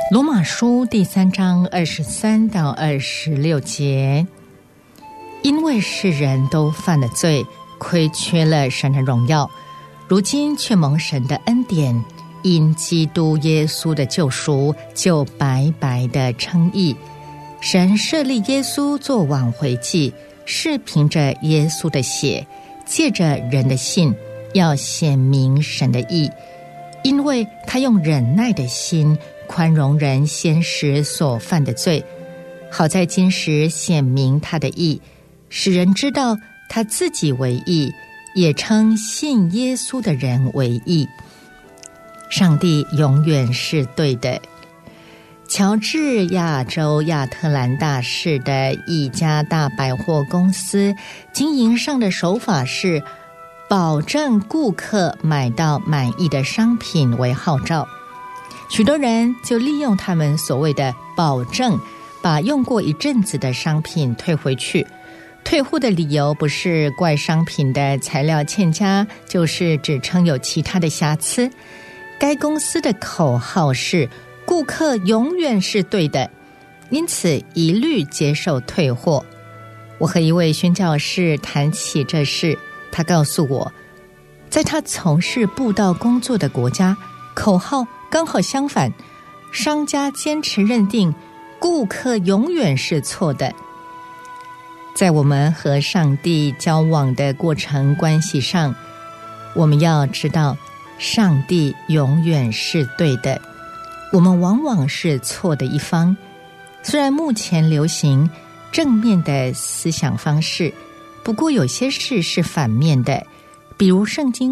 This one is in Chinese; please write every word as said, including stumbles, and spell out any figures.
罗马书第三章二十三到二十六节，因为世人都犯了罪，亏缺了神的荣耀，如今却蒙神的恩典，因基督耶稣的救赎，就白白的称义。神设立耶稣做挽回祭，是凭着耶稣的血，借着人的信，要显明神的义，因为他用忍耐的心宽容人先时所犯的罪，好在今时显明他的义，使人知道他自己为义，也称信耶稣的人为义。上帝永远是对的。乔治亚州亚特兰大市的一家大百货公司经营上的手法是保证顾客买到满意的商品为号召，许多人就利用他们所谓的保证，把用过一阵子的商品退回去。退货的理由不是怪商品的材料欠佳，就是指称有其他的瑕疵。该公司的口号是顾客永远是对的，因此一律接受退货。我和一位宣教士谈起这事，他告诉我，在他从事布道工作的国家，口号刚好相反，商家坚持认定顾客永远是错的。在我们和上帝交往的过程关系上，我们要知道上帝永远是对的，我们往往是错的一方。虽然目前流行正面的思想方式，不过有些事是反面的，比如圣经